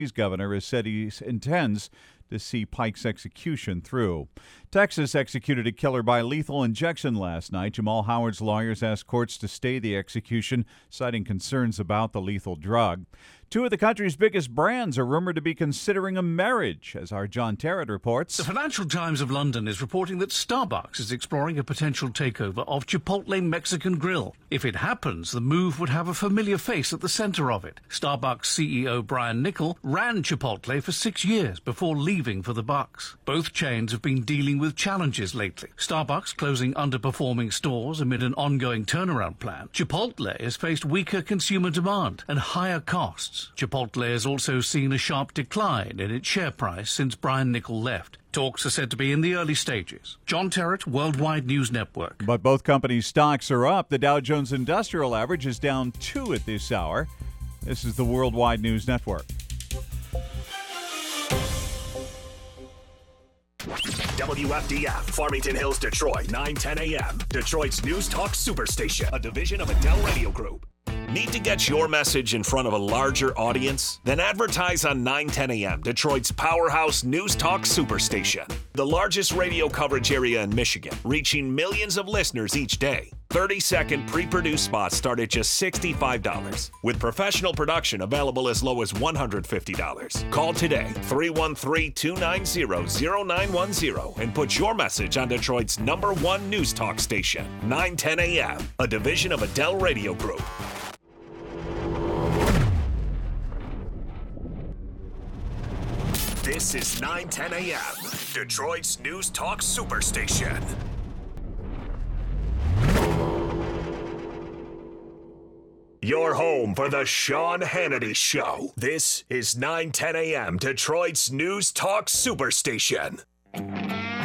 governor has said he intends to see Pike's execution through. Texas executed a killer by lethal injection last night. Jamal Howard's lawyers asked courts to stay the execution, citing concerns about the lethal drug. Two of the country's biggest brands are rumored to be considering a marriage, as our John Terrett reports. The Financial Times of London is reporting that Starbucks is exploring a potential takeover of Chipotle Mexican Grill. If it happens, the move would have a familiar face at the center of it. Starbucks CEO Brian Niccol ran Chipotle for 6 years before leaving for the Bucks. Both chains have been dealing with challenges lately. Starbucks closing underperforming stores amid an ongoing turnaround plan. Chipotle has faced weaker consumer demand and higher costs. Chipotle has also seen a sharp decline in its share price since Brian Niccol left. Talks are said to be in the early stages. John Terrett, Worldwide News Network. But both companies' stocks are up. The Dow Jones Industrial Average is down 2 at this hour. This is the Worldwide News Network. WFDF, Farmington Hills, Detroit, 9:10 a.m. Detroit's News Talk Superstation, a division of Adele Radio Group. Need to get your message in front of a larger audience? Then advertise on 9:10 a.m., Detroit's powerhouse News Talk Superstation. The largest radio coverage area in Michigan, reaching millions of listeners each day. 30-second pre-produced spots start at just $65, with professional production available as low as $150. Call today, 313-290-0910, and put your message on Detroit's #1 News Talk station, 9:10 a.m., a division of Adele Radio Group. This is 9:10 a.m., Detroit's News Talk Superstation. Your home for the Sean Hannity Show. This is 9:10 a.m., Detroit's News Talk Superstation.